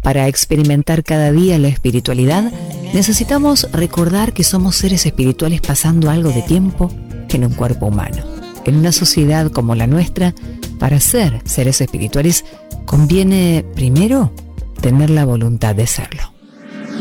Para experimentar cada día la espiritualidad, necesitamos recordar que somos seres espirituales pasando algo de tiempo en un cuerpo humano. En una sociedad como la nuestra, para ser seres espirituales, conviene primero tener la voluntad de serlo.